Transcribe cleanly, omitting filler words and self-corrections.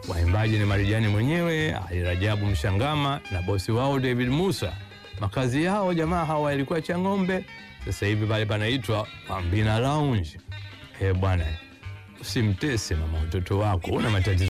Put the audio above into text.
Waimbaji ni Marijani mwenyewe, Ali Rajabu Mshangama na bosi wao David Musa. Makazi yao jamaa hawa yalikuwa Chang'ombe, sasa hivi pale panaitwa Pambina Lounge. Bwana, usimtese mama mtoto wako, una matatizo